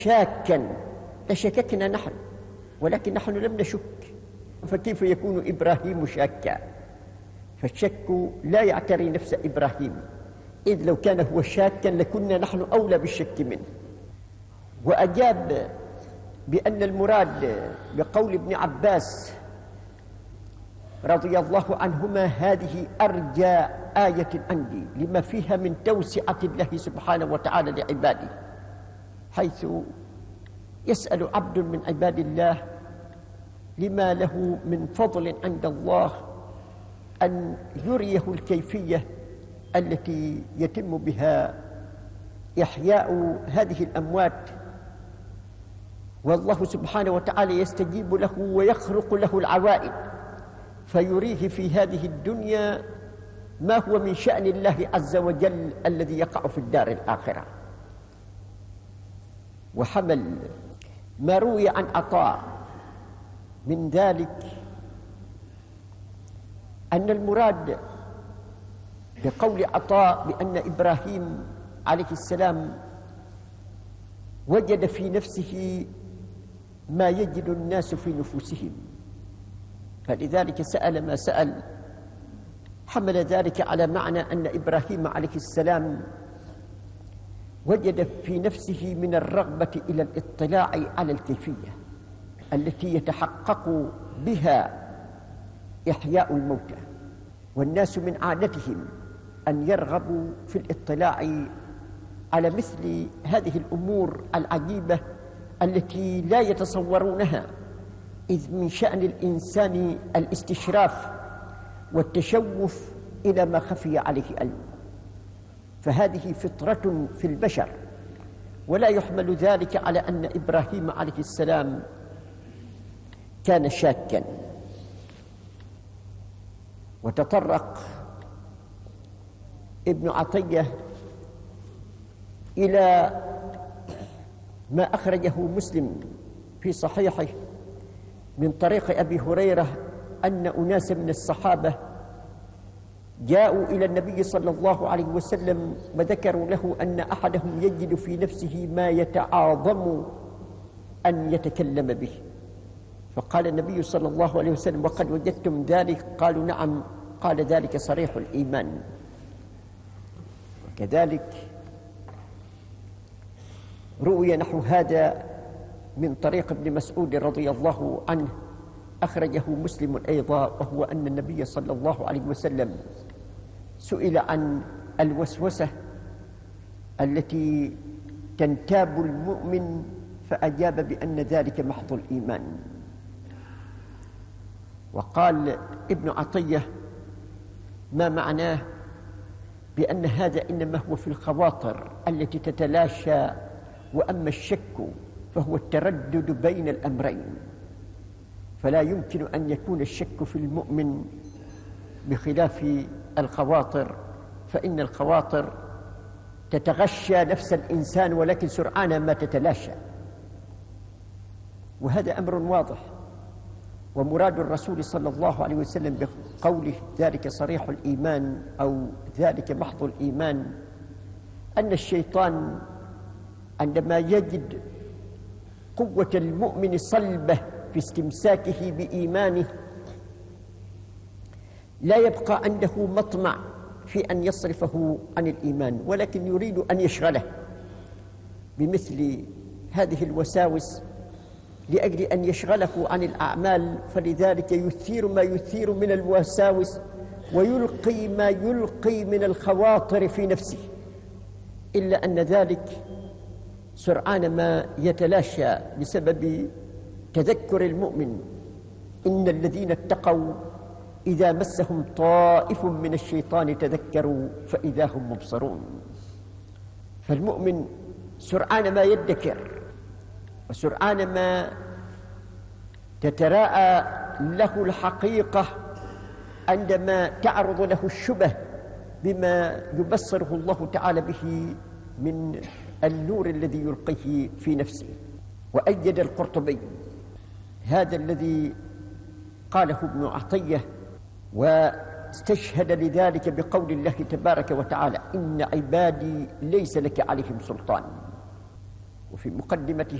شاكا، لشككنا نحن، ولكن نحن لم نشك، فكيف يكون إبراهيم شاكا؟ فالشك لا يعتري نفس إبراهيم، إذ لو كان هو شاكا لكنا نحن أولى بالشك منه. وأجاب بأن المراد بقول ابن عباس رضي الله عنهما هذه أرجى آية عندي لما فيها من توسعة الله سبحانه وتعالى لعباده، حيث يسأل عبد من عباد الله لما له من فضل عند الله أن يريه الكيفية التي يتم بها إحياء هذه الأموات، والله سبحانه وتعالى يستجيب له ويخرق له العوائد، فيريه في هذه الدنيا ما هو من شأن الله عز وجل الذي يقع في الدار الآخرة. وحمل ما روي عن عطاء من ذلك أن المراد بقول عطاء بأن إبراهيم عليه السلام وجد في نفسه ما يجد الناس في نفوسهم، فلذلك سأل ما سأل. حمل ذلك على معنى أن إبراهيم عليه السلام وجد في نفسه من الرغبة إلى الاطلاع على الكيفية التي يتحقق بها إحياء الموتى، والناس من عادتهم أن يرغبوا في الاطلاع على مثل هذه الأمور العجيبة التي لا يتصورونها، إذ من شأن الإنسان الاستشراف والتشوف إلى ما خفي عليه علمه، فهذه فطرة في البشر، ولا يحمل ذلك على أن إبراهيم عليه السلام كان شاكا. وتطرق ابن عطية إلى ما أخرجه مسلم في صحيحه من طريق أبي هريرة أن أناس من الصحابة جاءوا إلى النبي صلى الله عليه وسلم وذكروا له أن أحدهم يجد في نفسه ما يتعاظم أن يتكلم به، فقال النبي صلى الله عليه وسلم: وقد وجدتم ذلك؟ قالوا: نعم. قال: ذلك صريح الإيمان. وكذلك روي نحو هذا من طريق ابن مسعود رضي الله عنه أخرجه مسلم أيضا، وهو أن النبي صلى الله عليه وسلم سئل عن الوسوسة التي تنتاب المؤمن فأجاب بأن ذلك محض الإيمان. وقال ابن عطية ما معناه بأن هذا إنما هو في الخواطر التي تتلاشى، وأما الشك فهو التردد بين الأمرين، فلا يمكن أن يكون الشك في المؤمن بخلاف الخواطر، فإن الخواطر تتغشى نفس الإنسان ولكن سرعان ما تتلاشى، وهذا أمر واضح. ومراد الرسول صلى الله عليه وسلم بقوله ذلك صريح الإيمان أو ذلك محض الإيمان أن الشيطان عندما يجد قوة المؤمن صلبة في استمساكه بإيمانه لا يبقى عنده مطمع في أن يصرفه عن الإيمان، ولكن يريد أن يشغله بمثل هذه الوساوس لأجل أن يشغله عن الأعمال، فلذلك يثير ما يثير من الوساوس ويلقي ما يلقي من الخواطر في نفسه، إلا أن ذلك سرعان ما يتلاشى بسبب تذكر المؤمن إن الذين اتقوا إذا مسهم طائف من الشيطان تذكروا فإذا هم مبصرون. فالمؤمن سرعان ما يدكر وسرعان ما تتراءى له الحقيقة عندما تعرض له الشبه بما يبصره الله تعالى به من النور الذي يلقيه في نفسه. وأيد القرطبي هذا الذي قاله ابن عطية، واستشهد لذلك بقول الله تبارك وتعالى: إن عبادي ليس لك عليهم سلطان. وفي مقدمته